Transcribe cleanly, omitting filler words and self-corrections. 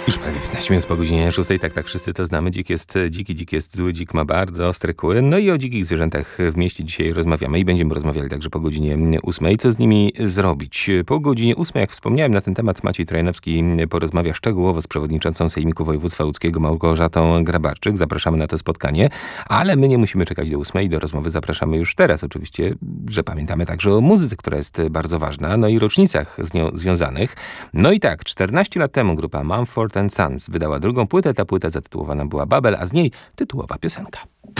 Już prawie 15 minut po godzinie 6. Tak, wszyscy to znamy. Dzik jest dziki, dzik jest zły, dzik ma bardzo ostre kły. No i o dzikich zwierzętach w mieście dzisiaj rozmawiamy i będziemy rozmawiali także po godzinie 8. Co z nimi zrobić? Po godzinie 8, jak wspomniałem, na ten temat Maciej Trojanowski porozmawia szczegółowo z przewodniczącą Sejmiku Województwa Łódzkiego Małgorzatą Grabarczyk. Zapraszamy na to spotkanie, ale my nie musimy czekać do 8. Do rozmowy zapraszamy już teraz. Oczywiście, że pamiętamy także o muzyce, która jest bardzo ważna, no i rocznicach z nią związanych. No i tak, 14 lat temu grupa Mumford & Sons wydała drugą płytę. Ta płyta zatytułowana była Babel, a z niej tytułowa piosenka.